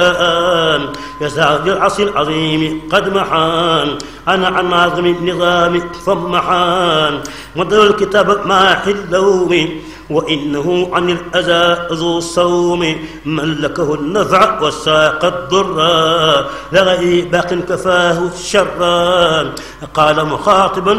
يسعد العصر العظيم قد محان أنا عن ناظم النظام ثم حان مدر الكتاب ماحي اللوم وإنه عن الأذى ذو الصوم ملكه النفع والساق الضرا لغي باق كفاه الشرا قال مخاطبا